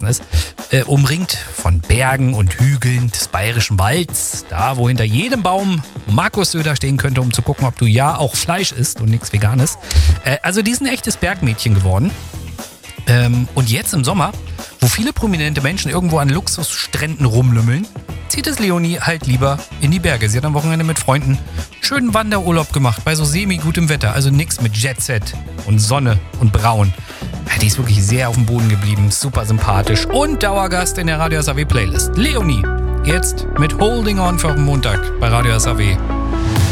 ist, umringt von Bergen und Hügeln des Bayerischen Walds, da wo hinter jedem Baum Markus Söder stehen könnte, um zu gucken, ob du ja auch Fleisch isst und nichts Veganes. Also die ist ein echtes Bergmädchen geworden. Und jetzt im Sommer, wo viele prominente Menschen irgendwo an Luxusstränden rumlümmeln, zieht es Leonie halt lieber in die Berge. Sie hat am Wochenende mit Freunden einen schönen Wanderurlaub gemacht, bei so semi-gutem Wetter. Also nix mit Jetset und Sonne und Braun. Die ist wirklich sehr auf dem Boden geblieben, super sympathisch und Dauergast in der Radio SAW Playlist. Leonie, jetzt mit Holding On für den Montag bei Radio SAW.